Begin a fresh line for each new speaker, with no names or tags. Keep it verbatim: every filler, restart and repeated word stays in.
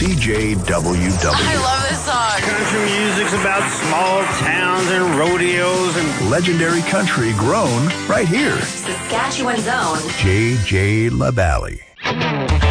C J W W.
I love this song.
Country music's about small towns and rodeos and
legendary country grown right here.
Saskatchewan's own
J J LaValley.